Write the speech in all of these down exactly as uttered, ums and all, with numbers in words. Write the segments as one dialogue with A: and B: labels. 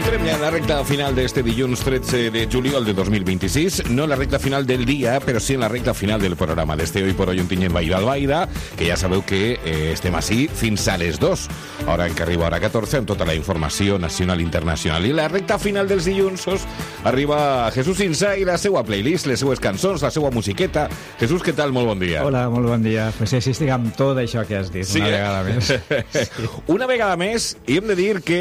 A: Entrem ja en la recta final d'este dilluns tretze de juliol de dos mil vint-i-sis, no en la recta final del dia, però sí en la recta final del programa d'este Hoy por Hoy Ontinyent Baida Albaida, que ja sabeu que eh, estem així fins a les dos, hora en què arriba hora catorze, amb tota la informació nacional i internacional. I la recta final dels dillunsos arriba Jesús Insà i la seva playlist, les seues cançons, la seva musiqueta. Jesús, què tal? Molt bon dia.
B: Hola, molt bon dia. Pues sí, sí, estic amb tot això que has dit,
A: sí,
B: una
A: eh?
B: vegada més.
A: Sí. Una vegada més, i hem de dir que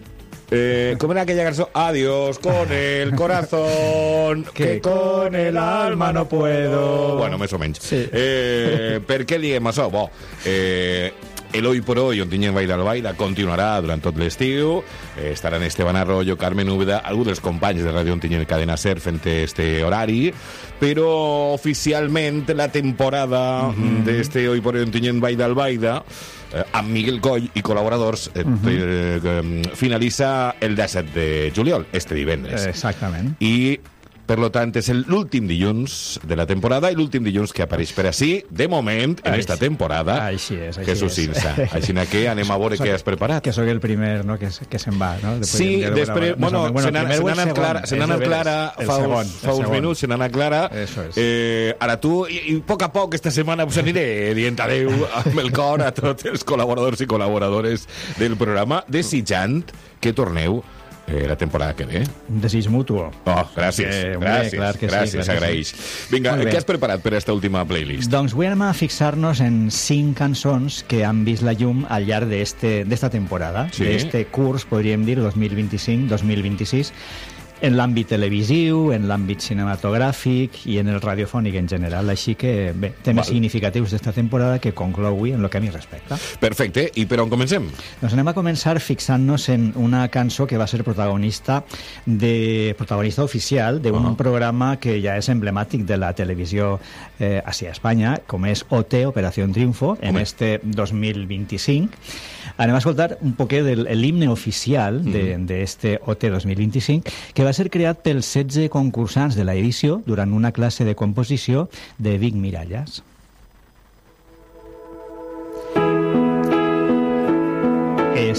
A: Eh, com era aquella cançó? Adiós con el corazón, que con el alma no puedo. Bueno, més o menys. Sí. Eh, per què diem això? Bo, eh, el Hoy por Hoy Ontinyent Baida Albaida continuarà durant tot l'estiu. Eh, estaran Esteban Arroyo, Carmen Úbeda, algú dels companys de Ràdio Ontinyent Cadena Ser fent este horari, però oficialment la temporada mm-hmm. d'este Hoy por Hoy Ontinyent Baida Albaida Eh, amb Miguel Coll i col·laboradors eh, uh-huh. eh, eh, finalitza el disset de juliol, este divendres.
B: Exactament.
A: I per lo tant, és l'últim dilluns de la temporada i l'últim dilluns que apareix per així, de moment, en esta temporada,
B: així és, així
A: Jesús
B: és.
A: Insà. Així que anem a veure què has preparat.
B: Que sóc el primer, no?, que, que se'n va, no?
A: Després, sí, després, bueno, se n'ha anat clara, se n'ha anat clara fa, segon, fa uns minuts, se n'ha anat clara. Eh, ara tu, i, i a poc a poc, esta setmana, pues, aniré dient adeu amb el cor a tots els col·laboradors i col·laboradores del programa, desitjant que torneu Eh, la temporada que ve.
B: Un desig mutuo.
A: Oh, gràcies,
B: que,
A: gràcies,
B: clar que
A: gràcies,
B: sí,
A: s'agraeix. Sí. Vinga, què has preparat per aquesta última playlist?
B: Doncs avui anem a fixar-nos en cinc cançons que han vist la llum al llarg d'esta temporada, sí. d'este curs, podríem dir, dos mil vint-i-cinc dos mil vint-i-sis, en l'àmbit televisiu, en l'àmbit cinematogràfic i en el radiofònic en general. Així que, bé, temes Val. significatius d'esta temporada que conclou avui en el que a mi respecta.
A: Perfecte. I per on comencem?
B: Doncs anem a començar fixant-nos en una cançó que va ser protagonista de protagonista oficial d'un uh-huh. programa que ja és emblemàtic de la televisió eh, hacia Espanya, com és O T, Operació Triunfo, en Home. este dos mil vint-i-cinc. Anem a escoltar un poquet de l'himne oficial d'este O T dos mil vint-i-cinc, que va ser creat pels setze concursants de l'edició durant una classe de composició de Vic Miralles.